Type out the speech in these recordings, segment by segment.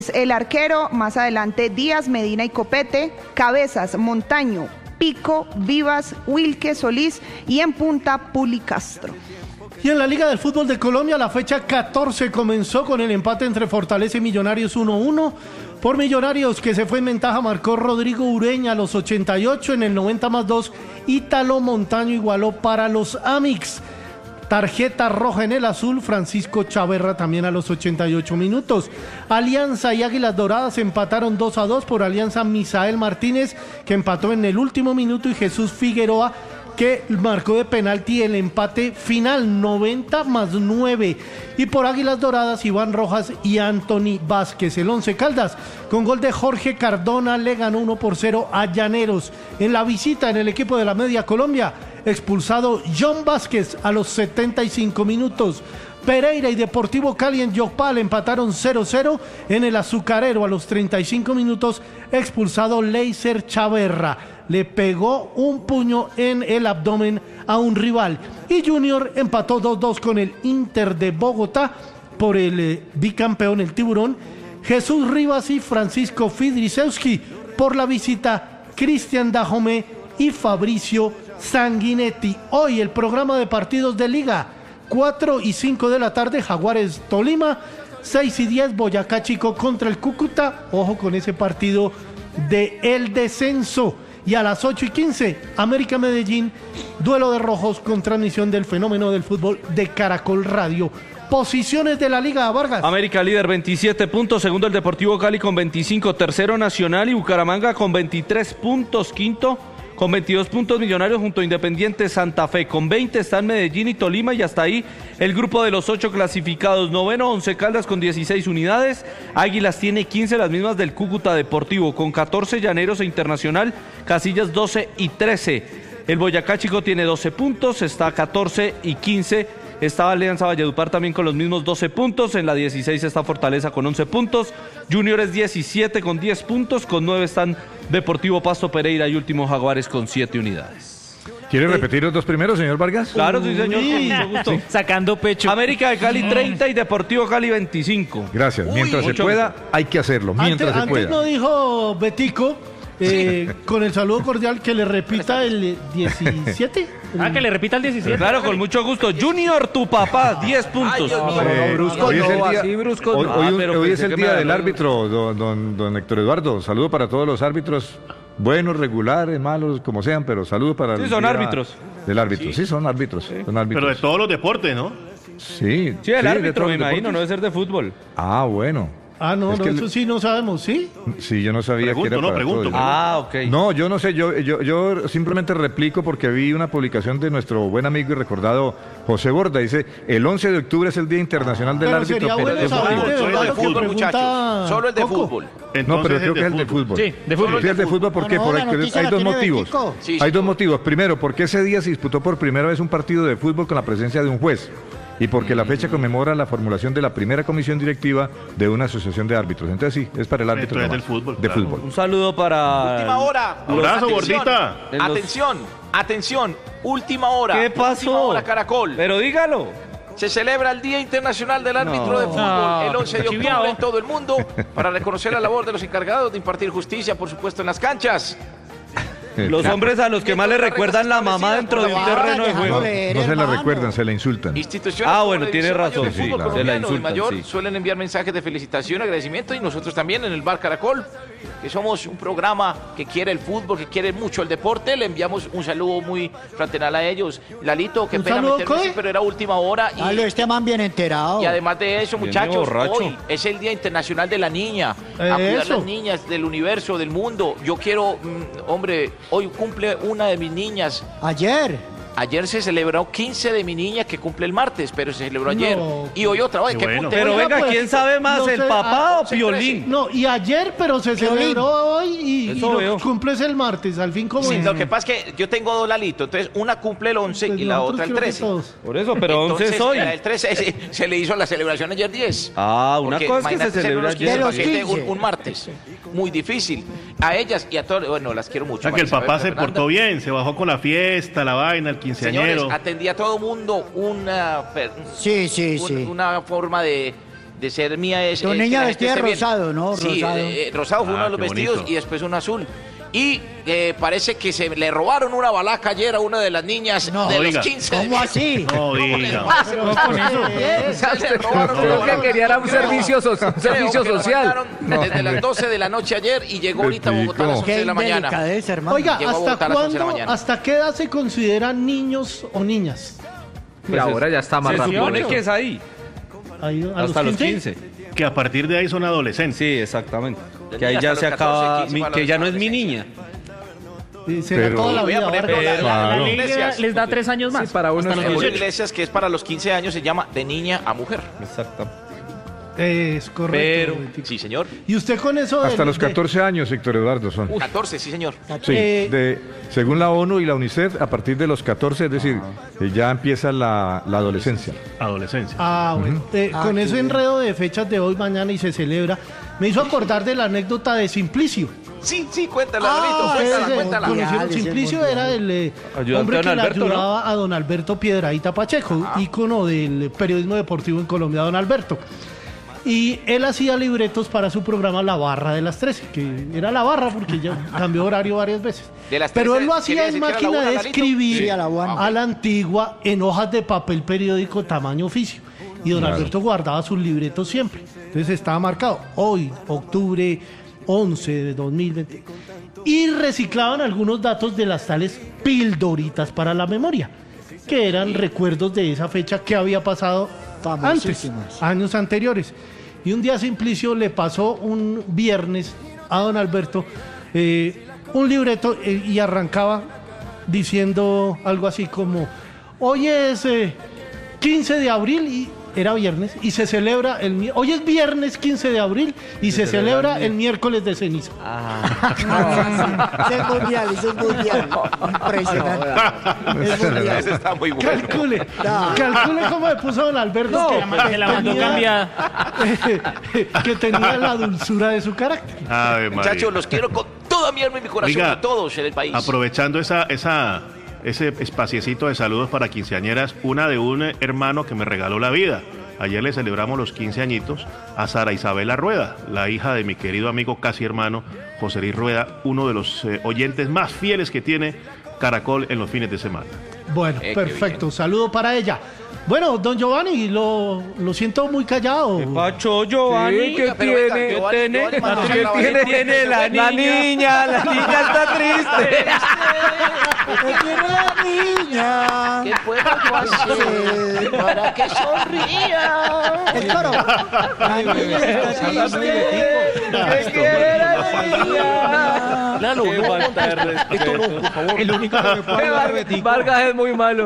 El arquero, más adelante Díaz, Medina y Copete, Cabezas, Montaño, Pico, Vivas, Wilque, Solís y en punta Puli Castro. Y en la Liga del Fútbol de Colombia, la fecha 14 comenzó con el empate entre Fortaleza y Millonarios 1-1. Por Millonarios, que se fue en ventaja, marcó Rodrigo Ureña a los 88, en el 90+2, Ítalo Montaño igualó para los Amix. Tarjeta roja en el azul, Francisco Chaverra también a los 88 minutos. Alianza y Águilas Doradas empataron 2-2 por Alianza Misael Martínez, que empató en el último minuto, y Jesús Figueroa, que marcó de penalti el empate final, 90+9. Y por Águilas Doradas, Iván Rojas y Anthony Vázquez. El Once Caldas, con gol de Jorge Cardona, le ganó 1-0 a Llaneros. En la visita, en el equipo de la Media Colombia, expulsado John Vázquez a los 75 minutos. Pereira y Deportivo Cali en Yopal empataron 0-0. En el Azucarero, a los 35 minutos, expulsado Leiser Chaverra. Le pegó un puño en el abdomen a un rival. Y Junior empató 2-2 con el Inter de Bogotá por el bicampeón, el Tiburón. Jesús Rivas y Francisco Fidrisewski. Por la visita, Cristian Dajomé y Fabricio Sanguinetti. Hoy el programa de partidos de Liga: 4 y 5 de la tarde, Jaguares Tolima. 6 y 10, Boyacá Chico contra el Cúcuta. Ojo con ese partido de el descenso. Y a las 8 y 15, América Medellín, duelo de rojos con transmisión del Fenómeno del Fútbol de Caracol Radio. Posiciones de la Liga, Vargas. América líder, 27 puntos. Segundo el Deportivo Cali con 25. Tercero Nacional y Bucaramanga con 23 puntos. Quinto con 22 puntos Millonarios junto a Independiente Santa Fe. Con 20 están Medellín y Tolima, y hasta ahí el grupo de los 8 clasificados. Noveno, Once Caldas con 16 unidades. Águilas tiene 15, las mismas del Cúcuta Deportivo. Con 14 Llaneros e Internacional, casillas 12 y 13. El Boyacá Chico tiene 12 puntos, está 14 y 15. Está Alianza Valledupar también con los mismos 12 puntos. En la 16 está Fortaleza con 11 puntos. Junior es 17 con 10 puntos. Con 9 están Deportivo Pasto, Pereira y último Jaguares con 7 unidades. ¿Quiere repetir los dos primeros, señor Vargas? Claro, sí, señor. Con mucho gusto. Sí. Sacando pecho. América de Cali 30 y Deportivo Cali 25. Gracias. Mientras se pueda, hay que hacerlo. Mientras se pueda. Antes no dijo Betico, con el saludo cordial, que le repita el 17. Que le repita el 17. Claro, con mucho gusto. Junior, tu papá, 10 puntos. Hoy es el día del árbitro, don Héctor Eduardo. Saludo para todos los árbitros, buenos, regulares, malos, como sean, pero saludo para Sí, son árbitros. Del árbitro. Sí, son árbitros. Son árbitros. Pero de todos los deportes, ¿no? Sí. Sí, el árbitro, me imagino, no debe ser de fútbol. Ah, bueno. No, eso sí no sabemos, ¿sí? Sí, yo no sabía que era para todo. Ok. No, yo no sé, yo simplemente replico porque vi una publicación de nuestro buen amigo y recordado José Borda. Dice, el 11 de octubre es el Día Internacional del Árbitro. Sería bueno saber Solo el de fútbol, muchachos. Solo el de fútbol. No, pero creo que es el de fútbol. Sí, de fútbol. Sí, el de fútbol porque hay dos motivos. Hay dos motivos. Primero, porque ese día se disputó por primera vez un partido de fútbol con la presencia de un juez. Y porque la fecha conmemora la formulación de la primera comisión directiva de una asociación de árbitros. Entonces sí, es para el árbitro. Entonces del fútbol. De fútbol. Un saludo para... Última hora. Abrazo, gordita. Atención. Última hora. ¿Qué pasó? Última hora, Caracol. Pero dígalo. Se celebra el Día Internacional del Árbitro de Fútbol el 11 de octubre en todo el mundo para reconocer la labor de los encargados de impartir justicia, por supuesto, en las canchas. Los hombres a los que más le recuerdan la mamá dentro de un terreno de juego. No se la recuerdan, se la insultan. Instituciones bueno, como la tiene División razón, Mayor del sí, Fútbol claro. colombiano Se la y insultan, mayor sí. suelen enviar mensajes de felicitación, agradecimiento, y nosotros también en el Bar Caracol, que somos un programa que quiere el fútbol, que quiere mucho el deporte, le enviamos un saludo muy fraternal a ellos. Lalito, qué pena meterme así, pero era última hora. Y este man bien enterado. Y además de eso, muchachos, hoy es el Día Internacional de la Niña. A cuidar las niñas del universo, del mundo. Yo quiero, hombre, hoy cumple una de mis niñas. Ayer se celebró 15 de mi niña, que cumple el martes, pero se celebró ayer. Y hoy otra vez. Bueno. Pero venga, pues, ¿quién sabe más, no el sé, papá o Piolín? No, y ayer, pero se celebró hoy y los cumples el martes, al fin como Sí, es. lo que pasa es que yo tengo dos Lalitos, entonces una cumple el 11 Pues y la nosotros otra el creo que 13. todos. Por eso, pero 11 es hoy. El 13 se le hizo la celebración ayer 10. Una Porque cosa es que imagínate se ser celebra unos 15 ayer. paquetes un martes. Muy difícil. A ellas y a todos, bueno, las quiero mucho. O sea, que el María papá Isabel, se portó bien, se bajó con la fiesta, la vaina, el quinceañero. Señores, atendía a todo mundo una Sí. una forma de de ser mía es... Tu niña vestida de rosado, ¿no? Sí, rosado fue uno de los vestidos bonito. Y después un azul. Y parece que se le robaron una balaca ayer a una de las niñas de los 15. ¿Cómo así? No diga. Creo que quería un servicio social. Desde las 12 de la noche ayer y llegó ahorita a Bogotá a las 11 de la mañana. Oiga, ¿hasta qué edad se consideran niños o niñas? Pues ahora ya está más rápido. Se supone que es ahí. Hasta los 15. Que a partir de ahí son adolescentes. Sí, exactamente. Que ahí ya se acaba, que ya no es mi niña. Será toda la vida. La ley les da 3 años más. Sí, para uno en iglesias que es para los 15 años se llama de niña a mujer. Exactamente. Es correcto. Sí, señor. ¿Y usted con eso? Hasta los 14 años, Héctor Eduardo, son. 14, sí, señor. Sí, según la ONU y la UNICEF, a partir de los 14, es decir, ya empieza la adolescencia. Adolescencia. Bueno. Con ese enredo de fechas de hoy, mañana y se celebra, me hizo acordar de la anécdota de Simplicio. Sí, cuéntala, cuéntala. Simplicio era el hombre que le ayudaba a don Alberto Piedrahíta Pacheco, ícono del periodismo deportivo en Colombia, don Alberto. Y él hacía libretos para su programa La Barra de las 13, que era La Barra porque ya cambió horario varias veces. Pero él lo hacía en máquina de escribir a la antigua en hojas de papel periódico tamaño oficio. Y don Alberto guardaba sus libretos siempre. Entonces estaba marcado hoy, octubre 11 de 2020. Y reciclaban algunos datos de las tales pildoritas para la memoria, que eran recuerdos de esa fecha que había pasado antes, años anteriores. Y un día Simplicio le pasó un viernes a don Alberto un libreto y arrancaba diciendo algo así como: hoy es 15 de abril y era viernes y se celebra hoy es viernes 15 de abril y se celebra el miércoles de ceniza. Es mundial. Impresionante. Ese está muy bueno. Calcule cómo me puso don Alberto, que la mandó cambiada. Que tenía la dulzura de su carácter. Muchachos, los quiero con toda mi alma y mi corazón. Oiga, a todos en el país. Aprovechando ese espaciecito de saludos para quinceañeras, una de un hermano que me regaló la vida. Ayer le celebramos los 15 añitos a Sara Isabela Rueda, la hija de mi querido amigo, casi hermano, José Luis Rueda, uno de los oyentes más fieles que tiene Caracol en los fines de semana. Bueno, perfecto, saludo para ella. Bueno, don Giovanni, lo siento muy callado. ¿Qué pacho, Giovanni? Sí, ¿qué tiene la niña? La niña está triste. ¿Qué tiene la niña? ¿Qué puedo yo hacer para que sonría? El coro. La niña está triste. ¿Qué quiere la niña? Claro, Qué falta de respeto. por favor. El único que me puede dar Betico. Vargas es muy malo.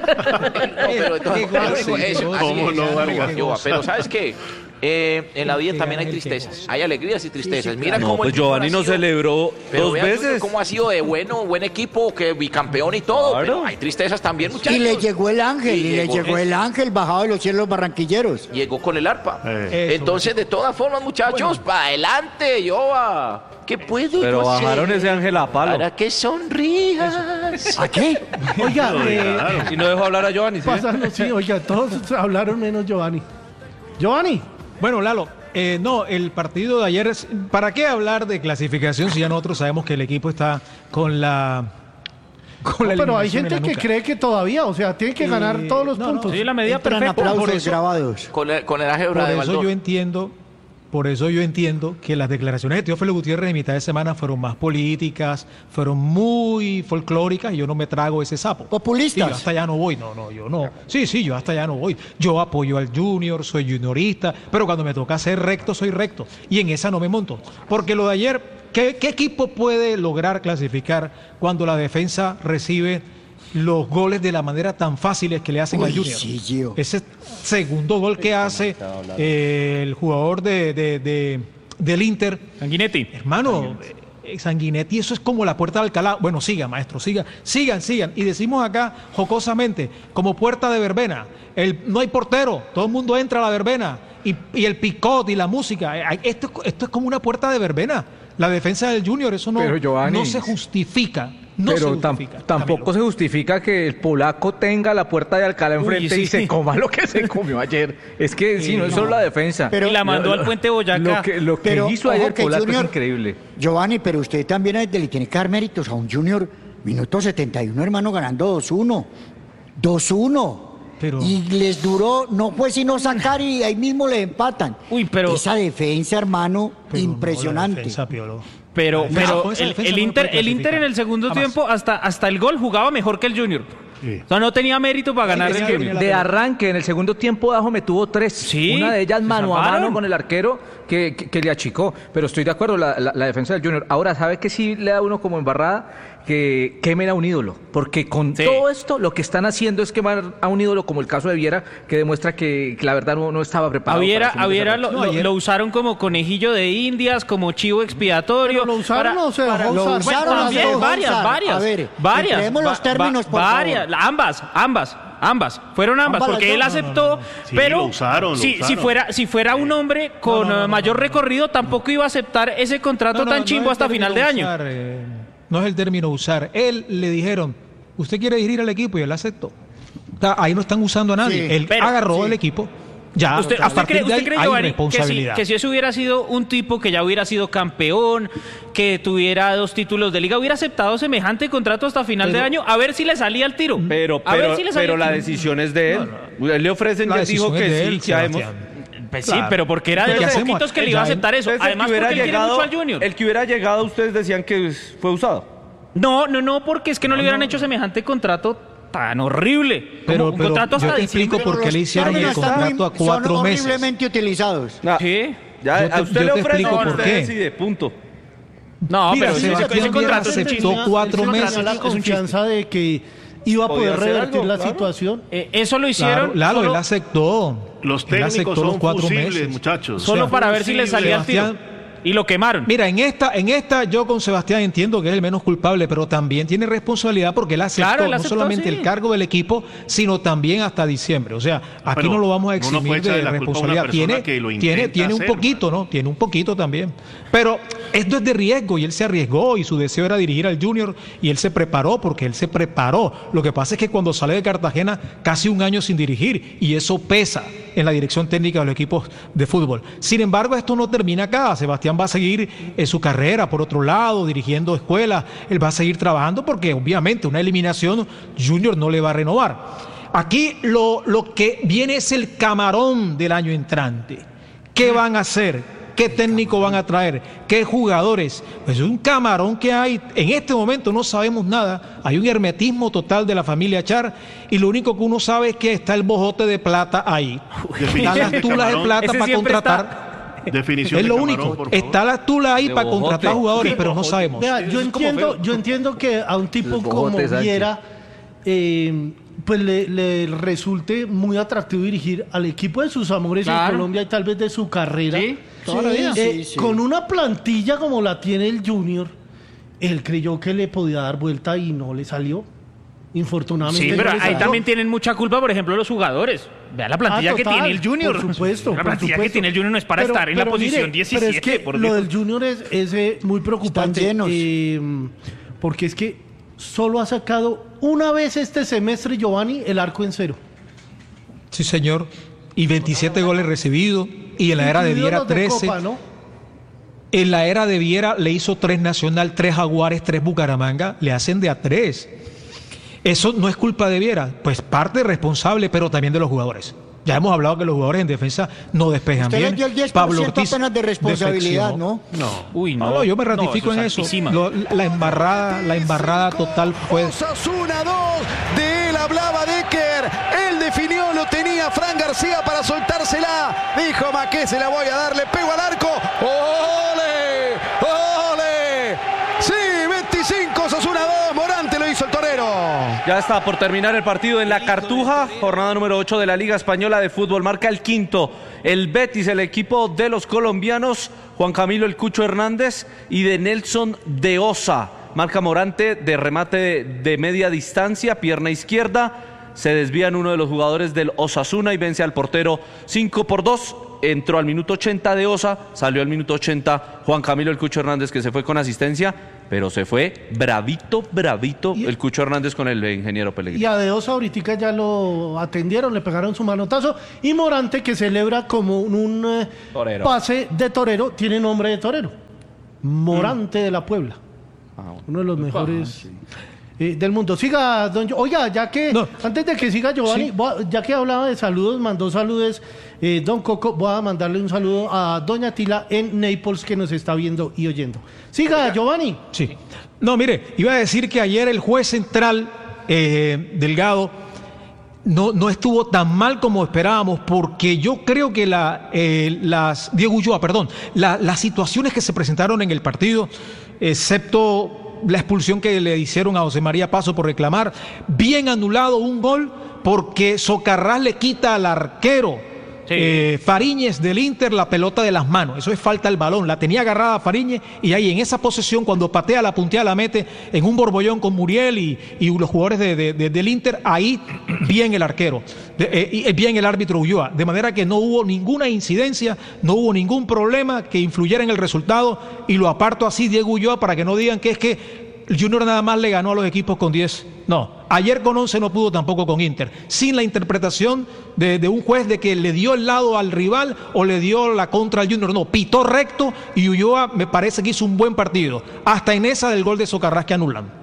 Pero ¿sabes qué? En la vida también hay tristezas, hay alegrías y tristezas. Mira cómo pues Giovanni no celebró 2 veces. Cómo ha sido de buen equipo, que bicampeón y todo. Claro. Pero hay tristezas también, muchachos. Y le llegó el ángel, bajado de los cielos barranquilleros. Llegó con el arpa. Entonces, de todas formas, muchachos, para adelante, Yoba. ¿Qué puedo Pero yo bajaron hacer ese ángel a palo. para que sonrías? ¿A qué? Oiga, Y no dejó hablar a Giovanni, ¿sí? sí, oiga, todos hablaron menos Giovanni. Giovanni. Bueno, Lalo, no, el partido de ayer, ¿para qué hablar de clasificación si ya nosotros sabemos que el equipo está con la pero hay gente que cree que todavía, o sea, tiene que ganar todos los puntos. Sí, la medida perfecta. Aplausos grabados. Con el álgebra de Baldor. Por eso yo entiendo que las declaraciones de Teófilo Gutiérrez de mitad de semana fueron más políticas, fueron muy folclóricas y yo no me trago ese sapo. Populistas. Sí, yo hasta allá no voy, yo no. Sí, yo hasta allá no voy. Yo apoyo al Junior, soy juniorista, pero cuando me toca ser recto, soy recto. Y en esa no me monto. Porque lo de ayer, ¿qué equipo puede lograr clasificar cuando la defensa recibe los goles de la manera tan fáciles que le hacen al Junior? Sí, Gio. Ese segundo gol que hace el jugador del Inter, Sanguinetti. Hermano, Sanguinetti, eso es como la puerta de Alcalá. Bueno, siga, maestro, sigan. Y decimos acá jocosamente, como puerta de verbena, no hay portero, todo el mundo entra a la verbena, y el picot y la música, esto es como una puerta de verbena. La defensa del Junior, eso no se justifica. No pero se justifica, tampoco se justifica que el polaco tenga la puerta de Alcalá enfrente y se coma lo que se comió ayer. Es que no es solo la defensa. Pero, y la mandó al puente Boyacá. Lo que hizo ayer Polaco Junior, es increíble. Giovanni, pero usted también le tiene que dar méritos a un Junior. Minuto 71, hermano, ganando 2-1. 2-1. Pero... Y les duró, no fue sino sacar y ahí mismo le empatan. Pero... Esa defensa, hermano, impresionante. Pero el Inter en el segundo tiempo, hasta el gol jugaba mejor que el Junior. Sí. O sea, no tenía mérito para ganar el Junior. De arranque, en el segundo tiempo, Dajo me tuvo 3. Sí, una de ellas mano a mano con el arquero que le achicó. Pero estoy de acuerdo, la defensa del Junior. Ahora, ¿sabe que sí le da uno como embarrada? Que quemen a un ídolo. Porque con todo esto, lo que están haciendo es quemar a un ídolo, como el caso de Viera, que demuestra que la verdad no estaba preparado. A Viera lo usaron como conejillo de Indias, como chivo expiatorio. ¿Lo usaron o se dejó usar? Bueno, también, varias. A ver, varias. los términos, por favor. Ambas. Fueron ambas, porque él aceptó, pero lo usaron. Si fuera un hombre con mayor recorrido, tampoco iba a aceptar ese contrato tan chimbo hasta final de año. No es el término usar. Él le dijeron, ¿usted quiere dirigir al equipo? Y él aceptó. Ahí no están usando a nadie. Sí, él agarró el equipo. Ya, ¿Usted cree, Giovanni, responsabilidad. que si eso hubiera sido un tipo que ya hubiera sido campeón, que tuviera 2 títulos de liga, hubiera aceptado semejante contrato hasta final de año? A ver si le salía el tiro. Pero la decisión es de él. Él le ofrecen, ya dijo que sí, ya hemos... Pues claro. Sí, pero porque era de los poquitos que le iba a aceptar eso. Además, porque él quiere mucho al Junior. El que hubiera llegado, ustedes decían que fue usado. No, porque es que no le hubieran hecho semejante contrato tan horrible. Pero contrato hasta yo te explico por qué le hicieron el contrato a 4 son meses. Horriblemente utilizados. ¿Sí? Ya, a usted le ofrecen, por qué. Decide, punto. No, mira, pero ese contrato aceptó 4 meses. La confianza de que iba a poder revertir la situación. Eso lo hicieron. Claro, él aceptó. Los técnicos son 4 fusibles, muchachos. Solo para ver si le salía el tiro. Y lo quemaron. Mira, en esta yo con Sebastián entiendo que es el menos culpable, pero también tiene responsabilidad porque él aceptó, no solamente el cargo del equipo, sino también hasta diciembre. O sea, aquí no lo vamos a eximir de responsabilidad. Tiene un poquito, ¿no? Tiene un poquito también. Pero esto es de riesgo y él se arriesgó y su deseo era dirigir al Junior y él se preparó porque él se preparó. Lo que pasa es que cuando sale de Cartagena, casi un año sin dirigir y eso pesa en la dirección técnica de los equipos de fútbol. Sin embargo, esto no termina acá. Sebastián va a seguir su carrera por otro lado, dirigiendo escuelas, él va a seguir trabajando porque obviamente una eliminación Junior no le va a renovar. Aquí lo que viene es el camarón del año entrante. ¿Qué van a hacer? ¿Qué técnico van a traer? ¿Qué jugadores? Pues es un camarón que hay. En este momento no sabemos nada. Hay un hermetismo total de la familia Char y lo único que uno sabe es que está el bojote de plata ahí. Están las tulas de plata para contratar. Definición es lo único. Está la tula ahí para contratar jugadores, pero no sabemos. Vea, yo entiendo que a un tipo como Viera pues le resulte muy atractivo dirigir al equipo de sus amores en Colombia y tal vez de su carrera. Sí. Con una plantilla como la tiene el Junior, él creyó que le podía dar vuelta y no le salió. Infortunadamente. Sí, pero ahí también tienen mucha culpa, por ejemplo, los jugadores. Vea la plantilla que tiene el Junior. Por supuesto. La plantilla que tiene el Junior no es para estar en la posición 17. Pero es que lo del Junior es muy preocupante. Porque es que solo ha sacado una vez este semestre, Giovanni, el arco en 0. Sí, señor. Y 27 goles recibidos. Y en la era de Viera 13. Copa, ¿no? En la era de Viera le hizo 3 Nacional, 3 Jaguares, 3 Bucaramanga. Le hacen de a 3. Eso no es culpa de Viera, pues parte responsable, pero también de los jugadores. Ya hemos hablado que los jugadores en defensa no despejan bien. Usted le dio el 10% Pablo Ortiz, apenas de responsabilidad, ¿no? Uy, no, yo me ratifico en eso. La embarrada total fue... Osasuna 2, de él hablaba Decker, él definió, lo tenía Fran García para soltársela, dijo Maqué, se la voy a dar, le pego al arco, ¡ole! ¡Ole! Sí, 25, Osasuna 2, Morante lo hizo el torero. Ya está por terminar el partido en la Cartuja, jornada número 8 de la Liga Española de Fútbol. Marca el quinto el Betis, el equipo de los colombianos, Juan Camilo El Cucho Hernández y de Nelson de Osa. Marca Morante de remate de media distancia, pierna izquierda. Se desvían uno de los jugadores del Osasuna y vence al portero 5-2. entró al minuto 80 de Osa, salió al minuto 80 Juan Camilo el Cucho Hernández, que se fue con asistencia, pero se fue bravito el Cucho Hernández con el ingeniero Pellegrini. Y a De Osa ahorita ya lo atendieron, le pegaron su manotazo, y Morante, que celebra como un pase de torero, tiene nombre de torero, Morante de la Puebla, uno de los mejores del mundo. Siga, oiga, ya que, antes de que siga Giovanni, ya que hablaba de saludos, mandó saludos don Coco, voy a mandarle un saludo a doña Tila en Naples, que nos está viendo y oyendo. Siga, Giovanni. Sí. No, mire, iba a decir que ayer el juez central, Delgado, no estuvo tan mal como esperábamos, porque yo creo que las situaciones que se presentaron en el partido, excepto la expulsión que le hicieron a José María Paso por reclamar, bien anulado un gol, porque Socarrás le quita al arquero Fariñez del Inter la pelota de las manos. Eso es falta el balón, la tenía agarrada Fariñez, y ahí en esa posesión, cuando patea, la puntea, la mete en un borbollón con Muriel y los jugadores del Inter, ahí bien el arquero, bien el árbitro Ulloa, de manera que no hubo ninguna incidencia, no hubo ningún problema que influyera en el resultado, y lo aparto así, Diego Ulloa, para que no digan que es que el Junior nada más le ganó a los equipos con 10. No, ayer con 11 no pudo tampoco con Inter, sin la interpretación de un juez de que le dio el lado al rival o le dio la contra al Junior. No, pitó recto, y Ulloa me parece que hizo un buen partido, hasta en esa del gol de Socarrás que anulan.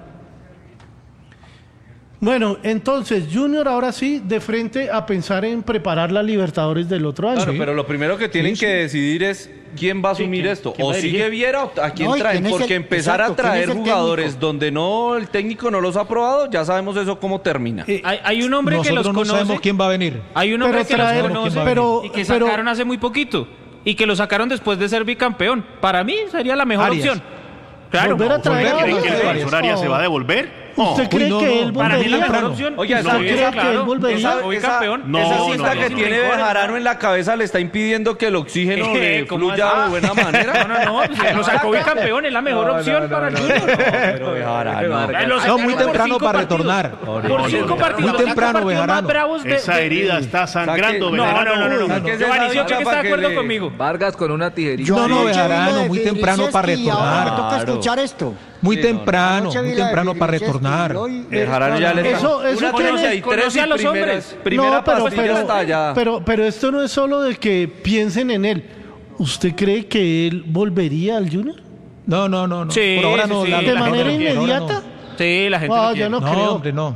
Bueno, entonces Junior ahora sí de frente a pensar en preparar la Libertadores del otro año. Claro, pero lo primero que tienen que decidir es quién va a asumir esto. O sigue Viera o a quién traen, porque empezar a traer jugadores donde el técnico no los ha probado, ya sabemos eso cómo termina. Hay un hombre que los conoce. Nosotros no sabemos quién va a venir. Hay un hombre que los conoce y que sacaron hace muy poquito, y que lo sacaron después de ser bicampeón. Para mí sería la mejor opción. Claro, ¿Creen que el profesor Arias se va a devolver? ¿Usted cree que él volvería? Para mí la mejor opción. Oiga, ¿usted cree que él volvería? Esa cinta que tiene Bejarano en la cabeza le está impidiendo que el oxígeno le fluya de buena manera. No, lo sacó bicampeón, es la mejor opción para el Junior. Pero Bejarano. No, muy temprano para retornar. Por 5 partidos. Muy temprano, Bejarano. Esa herida está sangrando, Bejarano. Giovanni, yo que está de acuerdo conmigo. Vargas con una tijerita. No, Bejarano, muy temprano para retornar. Toca escuchar esto. Muy temprano para retornar. Bejarano ya le eso conoce a los hombres. Primera pastilla está allá. Pero esto no es solo de que piensen en él. ¿Usted cree que él volvería al Junior? No. Sí, por ahora no. ¿De manera inmediata? Sí, la gente lo quiere. Yo no creo. Hombre, no.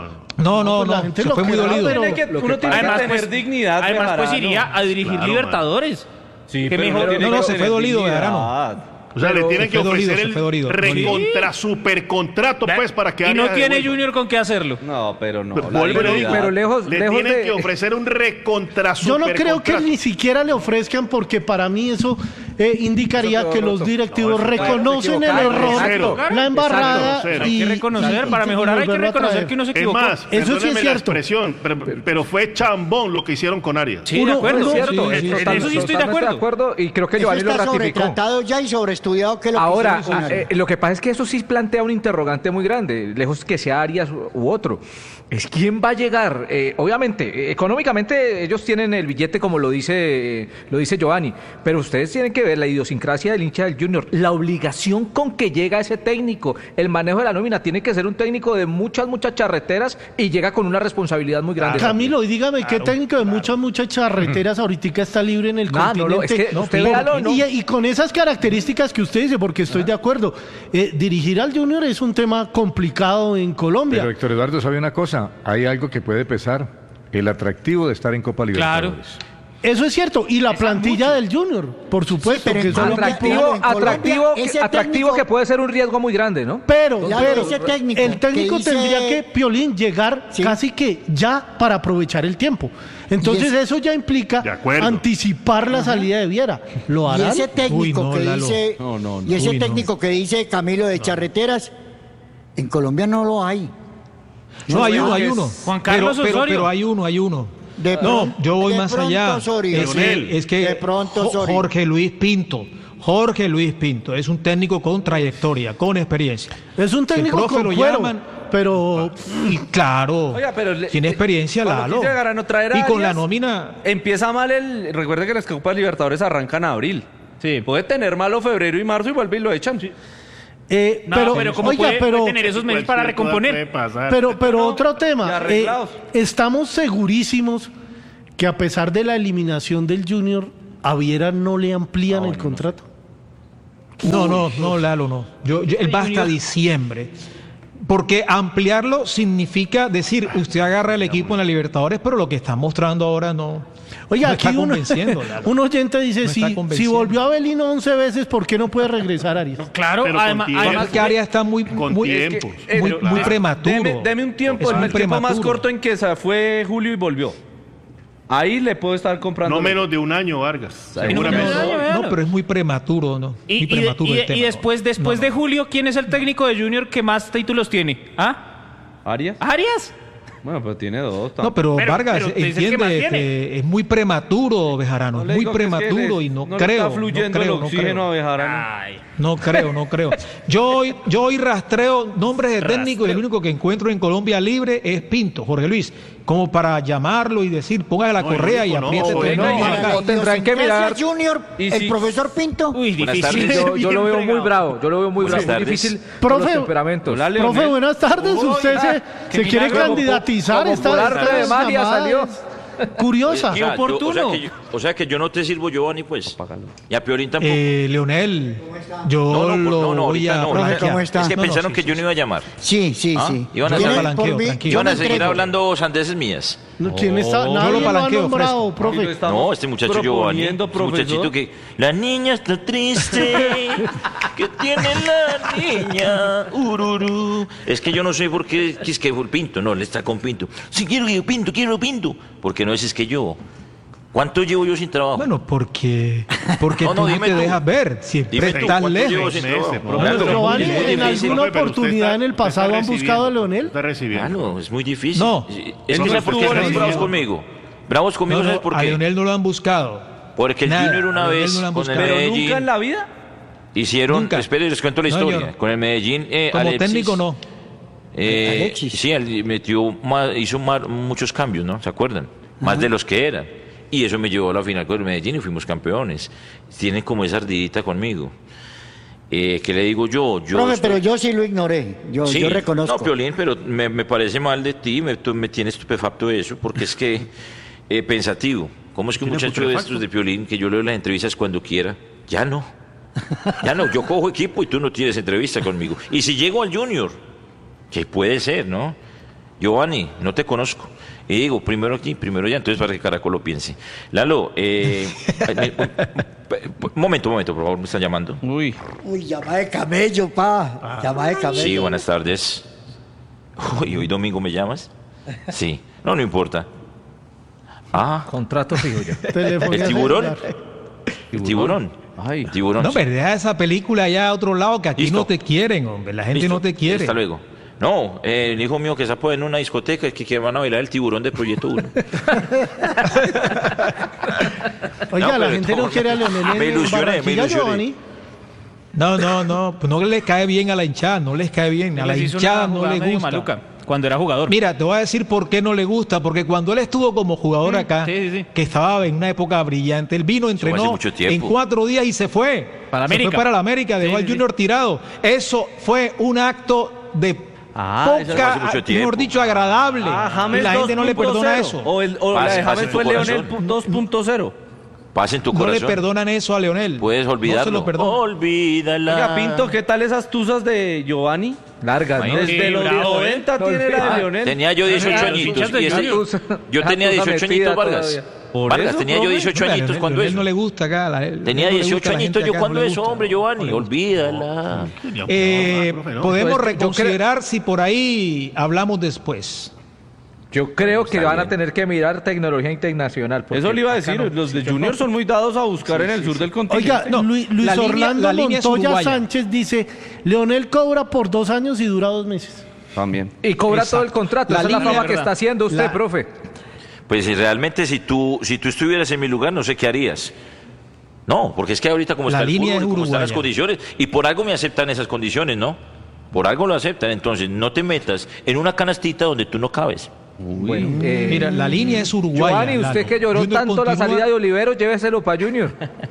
La gente se fue muy dolido. Uno tiene que tener dignidad. Además, pues iría a dirigir Libertadores. Sí, pero se fue dolido, Bejarano. O sea, le tienen que ofrecer el recontra supercontrato, pues, para que y no tiene Junior con qué hacerlo. No, pero no. Pero lejos tienen que ofrecer un recontra supercontrato. Yo no creo que ni siquiera le ofrezcan, porque para mí eso indicaría que los directivos reconocen el error, la embarrada. Hay que reconocer, para mejorar hay que reconocer que uno se equivocó. Es más, eso sí es cierto. Pero fue chambón lo que hicieron con Arias. Sí, de acuerdo. Eso sí estoy de acuerdo. Y creo que Giovanni lo ratificó. Sobretratado ya y sobreestudiado. Ahora, lo que pasa es que eso sí plantea un interrogante muy grande, lejos que sea Arias u otro. Es quién va a llegar. Obviamente, económicamente ellos tienen el billete, como lo dice Giovanni, pero ustedes tienen que ver la idiosincrasia del hincha del Junior, la obligación con que llega ese técnico, el manejo de la nómina. Tiene que ser un técnico de muchas charreteras y llega con una responsabilidad muy grande. Camilo, y dígame, ¿qué técnico de muchas charreteras ahorita está libre en el continente? Es que usted véalo, y con esas características que usted dice, porque estoy de acuerdo, dirigir al Junior es un tema complicado en Colombia. Pero Héctor Eduardo, ¿sabe una cosa? Hay algo que puede pesar, el atractivo de estar en Copa Libertadores. Claro. Eso es cierto, y la plantilla del Junior, por supuesto. Sí, que es atractivo que puede ser un riesgo muy grande, ¿no? Pero el técnico tendría que, Piolín, llegar casi que ya para aprovechar el tiempo. Entonces eso ya implica anticipar la salida de Viera. ¿Lo harán? Y ese técnico que dice Camilo de charreteras, en Colombia no lo hay. No, hay uno. Juan Carlos Osorio. Pero hay uno. Yo voy más allá. Es que Jorge Luis Pinto es un técnico con trayectoria, con experiencia. Es un técnico con lo llaman pero y claro, oiga, pero tiene experiencia Lalo. Y con la nómina empieza mal recuerde que las Copas Libertadores arrancan en abril. Sí, puede tener malo febrero y marzo y vuelve y lo echan. Sí. Pero como puede tener esos meses para recomponer. Pero otro tema, estamos segurísimos que a pesar de la eliminación del Junior, a Viera no le amplían el contrato. No, Lalo, no. Él va hasta diciembre. Porque ampliarlo significa decir, usted agarra el equipo en la Libertadores, pero lo que está mostrando ahora no. Oye, aquí un oyente dice, si volvió a Avelino 11 veces, ¿por qué no puede regresar Arias? Claro, además que Arias está muy prematuro. Deme un tiempo, el tiempo más corto en que se fue Julio y volvió. Ahí le puedo estar comprando. No menos de un año, Vargas. Seguramente. No, pero es muy prematuro, ¿no? Y después de Julio, ¿quién es el técnico de Junior que más títulos tiene? ¿Arias? Bueno, pero tiene 2. No, pero Vargas, entiende que es muy prematuro, Bejarano. Es muy prematuro y no creo. Está fluyendo el oxígeno a Bejarano. No creo. Yo hoy rastreo nombres de técnicos y el único que encuentro en Colombia libre es Pinto, Jorge Luis. Como para llamarlo y decir, póngale la correa y apriétete. No tendrán que mirar. Junior, el profesor Pinto. Uy, difícil. Yo lo veo muy bravo. Muy difícil. Profe, buenas tardes. Usted se quiere candidatizar. Esta de Magia salió. Curiosa. Qué oportuno. O sea que yo no te sirvo, Giovanni, pues. Y a Piolín tampoco. Leonel, yo lo voy a ¿Cómo está? Es que pensaron que yo no iba a llamar. Sí. Iban a seguir hablando sandeces mías. ¿Quién está? Nadie lo ha nombrado, profe. No, este muchacho Giovanni. Muchachito que... La niña está triste. ¿Qué tiene la niña? Ururú. Es que yo no sé por qué es que fue Pinto. No, él está con Pinto. Sí, quiero Pinto. Porque no es que yo... ¿Cuánto llevo yo sin trabajo? Bueno, porque tú no te dejas ver. Siempre estás lejos. ¿En alguna oportunidad en el pasado han buscado a Leonel? Claro, es muy difícil. No. Es que ¿sabes por qué están bravos conmigo? Bravos conmigo, ¿sabes por qué? A Leonel no lo han buscado. Porque el Junior una vez con el Medellín... ¿Pero nunca en la vida? Hicieron... Esperen, les cuento la historia. Con el Medellín, como técnico, no. Sí, él hizo muchos cambios, ¿no? ¿Se acuerdan? Más de los que eran. Y eso me llevó a la final con el Medellín y fuimos campeones. Tienen como esa ardidita conmigo. ¿Qué le digo yo? Profe, pero yo sí lo ignoré. Yo reconozco. No, Piolín, pero me parece mal de ti. Me tiene estupefacto eso, porque es que pensativo. ¿Cómo es que un muchacho de estos de Piolín, que yo leo las entrevistas cuando quiera, ya no? Yo cojo equipo y tú no tienes entrevista conmigo. Y si llego al Junior, que puede ser, ¿no? Giovanni, no te conozco. Y digo, primero aquí, primero allá, entonces para que Caracol lo piense. Lalo, momento, por favor, me están llamando. Uy, llama de camello, pa. Llama de camello. Sí, buenas tardes. Hoy domingo me llamas. Sí, no importa. Contrato fijo ya. ¿El tiburón? ¿El tiburón? Ay, tiburón. No, verdad, esa película allá a otro lado, que aquí no te quieren, hombre. La gente no te quiere. Hasta luego. No, el hijo mío que se apoya en una discoteca es que van a bailar el tiburón de Proyecto 1. Oiga, la gente no quiere a Leonel me ilusioné. No, pues no les cae bien a la hinchada, no les cae bien. A la hinchada no les gusta. Maluca, cuando era jugador. Mira, te voy a decir por qué no le gusta. Porque cuando él estuvo como jugador acá, que estaba en una época brillante, él vino, entrenó en 4 días y se fue. Para América. Se fue para la América, dejó al Junior tirado. Eso fue un acto de poca, mejor dicho, agradable. Y la gente no le perdona eso. O la de James fue Leonel 2.0. Pasa en tu corazón. No le perdonan eso a Leonel. Puedes olvidarlo. No se lo perdona. Olvídala. Oiga, Pinto, ¿qué tal esas tuzas de Giovanni? Largas, ¿no? Desde los 90 tiene la de Leonel. Tenía yo 18 añitos. Yo tenía 18 añitos, Vargas. Vargas, tenía yo 18 añitos cuando eso. No le gusta acá. Tenía 18 añitos yo cuando eso, hombre, Giovanni. Olvídala. Podemos reconsiderar si por ahí hablamos después. Yo creo que van a tener que mirar tecnología internacional. Eso le iba a decir, los de Junior son muy dados a buscar en el sur del continente. Oiga, Luis Orlando Montoya Sánchez dice, Leonel cobra por 2 años y dura 2 meses. También. Y cobra todo el contrato, esa es la fama que está haciendo usted, profe. Pues realmente si tú estuvieras en mi lugar, no sé qué harías. No, porque es que ahorita como está el fútbol, como están las condiciones, y por algo me aceptan esas condiciones, ¿no? Por algo lo aceptan, entonces no te metas en una canastita donde tú no cabes. Bueno, mira, la línea es uruguaya. Giovanni, usted que lloró Junior tanto continúa... la salida de Olivero, lléveselo para Junior.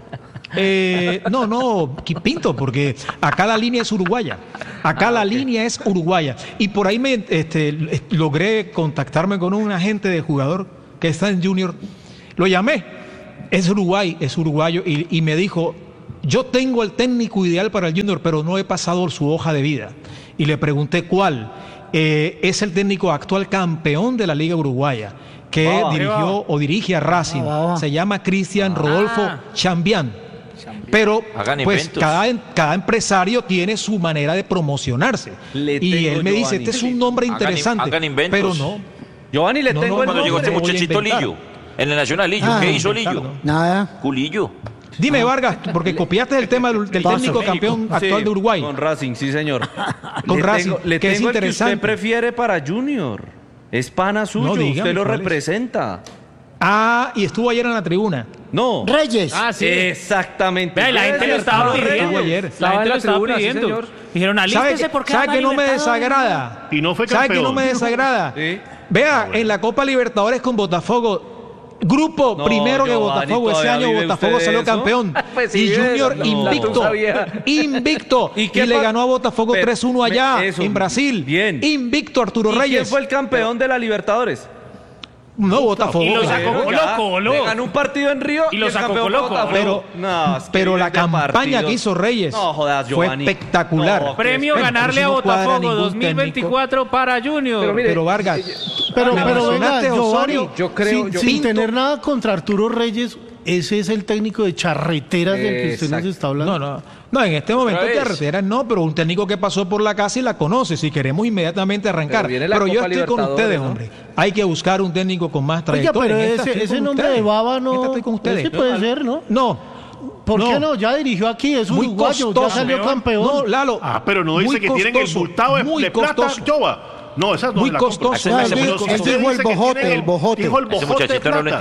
No, Pinto, porque acá la línea es uruguaya. Acá la línea es uruguaya. Y por ahí logré contactarme con un agente de jugador que está en Junior. Lo llamé. Es uruguayo, y me dijo, yo tengo el técnico ideal para el Junior, pero no he pasado su hoja de vida. Y le pregunté cuál. Es el técnico actual campeón de la Liga Uruguaya, que dirige a Racing. Se llama Cristian Rodolfo Chambián. Pero pues cada empresario tiene su manera de promocionarse. Y él me dice, este es un nombre interesante. Pero no. Giovanni, le tengo el nombre. Cuando llegó este muchachito Lillo, en el Nacional Lillo, ¿qué hizo Lillo? Nada. Culillo. Dime, Vargas, porque copiaste el tema del técnico campeón actual de Uruguay. Con Racing, sí, señor. Con Racing, que es interesante. El que usted prefiere para Junior. Es pana suyo, no, dígame, usted lo representa. Y estuvo ayer en la tribuna. No. Reyes. Sí. Exactamente. Vea, la gente lo estaba pidiendo. Estaba en la tribuna, sí, señor. Dijeron, alístese porque ¿sabe que no me desagrada? Y no fue campeón. ¿Sabe que no me desagrada? Sí. Vea, en la Copa Libertadores con Botafogo, grupo primero que Botafogo, ese año Botafogo salió campeón. Pues sí, y Junior invicto. ¿Y le ganó a Botafogo 3-1 allá en Brasil. Bien. Invicto Arturo Reyes. ¿Quién fue el campeón de la Libertadores? No, Botafogo. Y lo sacó Colo-Colo. Le ganó un partido en Río y lo sacó Colo-Colo. Pero la campaña que hizo Reyes fue espectacular. No, premio ganarle a Botafogo 2024 para Junior. Pero Vargas, pero venga, Giovanni, sin tener nada contra Arturo Reyes, ese es el técnico de charreteras del que usted nos está hablando. No, en este momento charreteras no, pero un técnico que pasó por la casa y la conoce, si queremos inmediatamente arrancar. Pero yo estoy con ustedes, hombre. Hay que buscar un técnico con más trayectoria. Oiga, pero ese nombre de Baba no... Estoy con ustedes. Ese puede ser, ¿no? No. ¿Por qué no? Ya dirigió aquí, es uruguayo, ya salió campeón. No, Lalo. Pero no dice que tienen el bultado de plata, Jova. No, esa no muy costoso. Él dijo el bojote. Dijo el bojote de plata.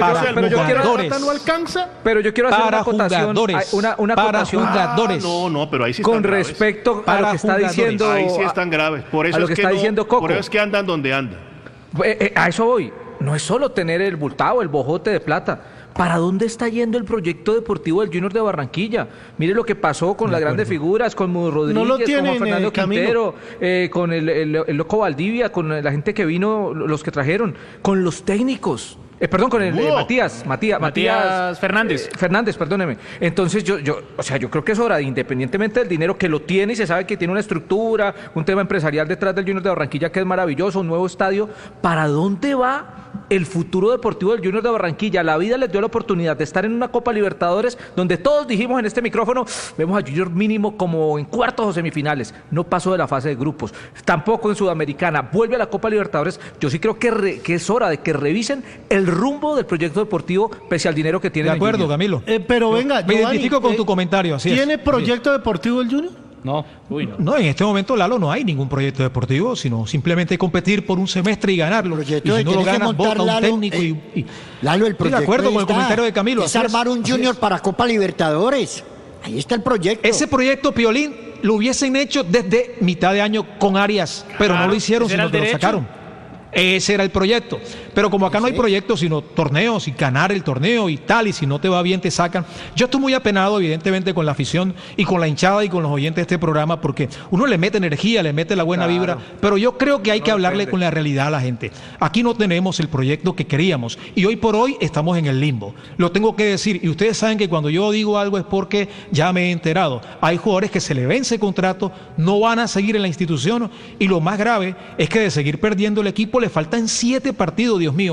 Pero yo quiero hacer una acotación. Una acotación. No, pero ahí sí están graves. Con respecto a lo que está diciendo. Ahí sí están graves. Por eso es que está diciendo Coco. Por eso es que andan donde andan. A eso voy. No es solo tener el bultado, el bojote de plata. ¿Para dónde está yendo el proyecto deportivo del Junior de Barranquilla? Mire lo que pasó con las grandes figuras, con Mudo Rodríguez, con Juan Fernando Quintero, con el Loco Valdivia, con la gente que vino, los que trajeron, con los técnicos. Perdón, con el Matías Fernández. Fernández, perdóneme. Entonces yo creo que es hora, independientemente del dinero que lo tiene y se sabe que tiene una estructura, un tema empresarial detrás del Junior de Barranquilla que es maravilloso, un nuevo estadio. ¿Para dónde va el futuro deportivo del Junior de Barranquilla? La vida les dio la oportunidad de estar en una Copa Libertadores donde todos dijimos en este micrófono, vemos a Junior mínimo como en cuartos o semifinales. No pasó de la fase de grupos. Tampoco en Sudamericana. Vuelve a la Copa Libertadores. Yo sí creo que es hora de que revisen el rumbo del proyecto deportivo pese al dinero que tiene. De acuerdo, Camilo. Pero venga, me identifico con tu comentario. Así ¿tiene proyecto deportivo el Junior? No. No, en este momento, Lalo, no hay ningún proyecto deportivo, sino simplemente competir por un semestre y ganarlo. Y si no lo ganas, vota un técnico Lalo, el proyecto de acuerdo con el comentario de Camilo. Es armar un Junior para Copa Libertadores. Ahí está el proyecto. Ese proyecto, Piolín, lo hubiesen hecho desde mitad de año con Arias, pero no lo hicieron, sino que lo sacaron. Ese era el proyecto. Pero como acá no hay proyectos, sino torneos y ganar el torneo y tal, y si no te va bien te sacan. Yo estoy muy apenado, evidentemente, con la afición y con la hinchada y con los oyentes de este programa, porque uno le mete energía, le mete la buena vibra, pero yo creo que hay que hablarle con la realidad a la gente. Aquí no tenemos el proyecto que queríamos y hoy por hoy estamos en el limbo. Lo tengo que decir, y ustedes saben que cuando yo digo algo es porque ya me he enterado. Hay jugadores que se le vence contrato, no van a seguir en la institución, y lo más grave es que de seguir perdiendo el equipo le faltan 7 partidos, Dios mío,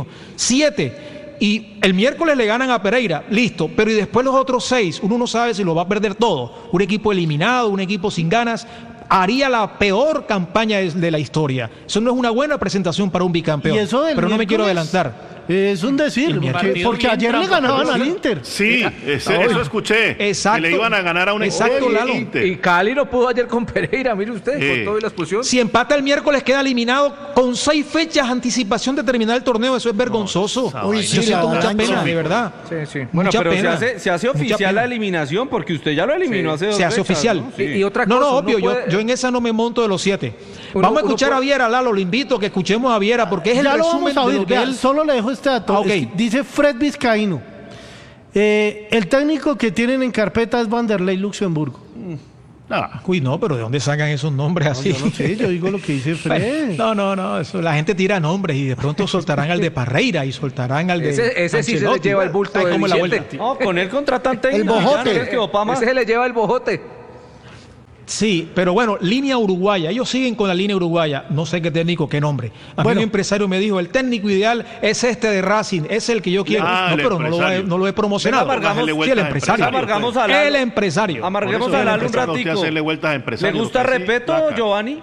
7. Y el miércoles le ganan a Pereira, listo, pero y después los otros 6, uno no sabe si lo va a perder todo. Un equipo eliminado, un equipo sin ganas, haría la peor campaña de la historia. Eso no es una buena presentación para un bicampeón, pero no me quiero adelantar. Es un decir, porque ayer le ganaban al Inter. Sí, eso escuché. Exacto. Que le iban a ganar a un Inter. Y Cali no pudo ayer con Pereira, mire usted, con toda la expulsión. Si empata el miércoles queda eliminado con 6 fechas anticipación de terminar el torneo, eso es vergonzoso. Uy, yo siento mucha pena, de verdad. Sí. Bueno, pero se hace oficial la eliminación, porque usted ya lo eliminó hace 2 Se hace fechas, oficial. ¿no? Sí. Y otra cosa, no, obvio, yo en esa no me monto de los 7. Vamos a escuchar a Viera, Lalo, lo invito a que escuchemos a Viera, porque es el resumen de lo que él... Solo le dejo este dato. Dice Fred Vizcaíno. El técnico que tienen en carpeta es Vanderlei Luxemburgo. Uy, no, pero ¿de dónde sacan esos nombres así? Yo no sé, yo digo lo que dice Fred. No, eso, la gente tira nombres y de pronto soltarán al de Parreira y soltarán al de Ese sí se le lleva el bulto de billete. No, con él contratan técnico. El bojote. Ese se le lleva el bojote. Sí, pero bueno, línea uruguaya. Ellos siguen con la línea uruguaya. No sé qué técnico, qué nombre. Mí un empresario me dijo, el técnico ideal es este de Racing, es el que yo quiero. Pero no lo he promocionado. El empresario. Amargamos a Lalo. El empresario. Amarguemos a Lalo un ratico. ¿Le gusta Repeto, Giovanni?